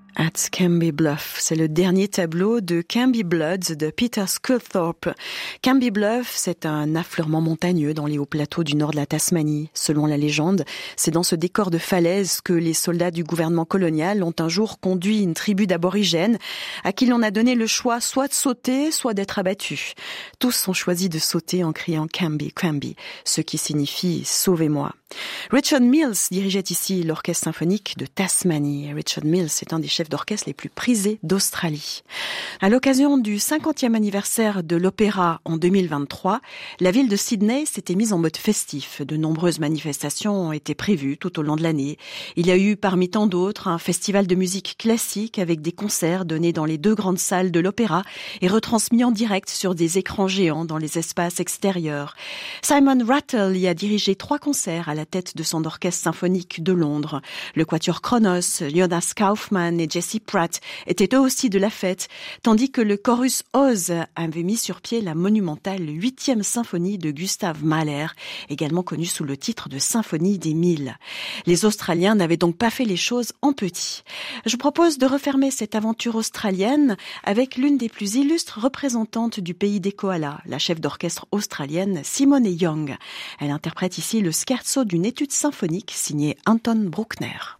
At Canby Bluff, c'est le dernier tableau de Canby Bloods de Peter Sculthorpe. Canby Bluff, c'est un affleurement montagneux dans les hauts plateaux du nord de la Tasmanie. Selon la légende, c'est dans ce décor de falaise que les soldats du gouvernement colonial ont un jour conduit une tribu d'aborigènes à qui l'on a donné le choix soit de sauter, soit d'être abattus. Tous ont choisi de sauter en criant Canby, Canby, ce qui signifie « sauvez-moi ». Richard Mills dirigeait ici l'orchestre symphonique de Tasmanie. Richard Mills est un des chefs d'orchestre les plus prisés d'Australie. À l'occasion du 50e anniversaire de l'opéra en 2023, la ville de Sydney s'était mise en mode festif. De nombreuses manifestations ont été prévues tout au long de l'année. Il y a eu parmi tant d'autres un festival de musique classique avec des concerts donnés dans les 2 grandes salles de l'opéra et retransmis en direct sur des écrans géants dans les espaces extérieurs. Simon Rattle y a dirigé 3 concerts à la tête de son orchestre symphonique de Londres. Le quatuor Kronos, Jonas Kaufmann et Jesse Pratt étaient eux aussi de la fête, tandis que le chorus Oz avait mis sur pied la monumentale 8e symphonie de Gustav Mahler, également connue sous le titre de Symphonie des 1000. Les Australiens n'avaient donc pas fait les choses en petit. Je propose de refermer cette aventure australienne avec l'une des plus illustres représentantes du pays des koalas, la chef d'orchestre australienne Simone Young. Elle interprète ici le scherzo d'une étude symphonique signée Anton Bruckner.